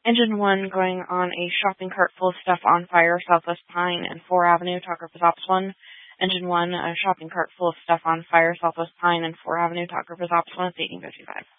Engine 1 going on a shopping cart full of stuff on fire, Southwest Pine and 4 Avenue, talk group is Ops 1. Engine 1, a shopping cart full of stuff on fire, Southwest Pine and 4 Avenue, talk group is Ops 1, it's 1855.